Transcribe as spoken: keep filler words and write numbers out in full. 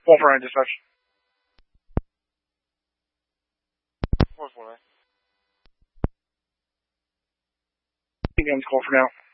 Wolf Ryan dispatch. Wolf Ryan. Guns call for now.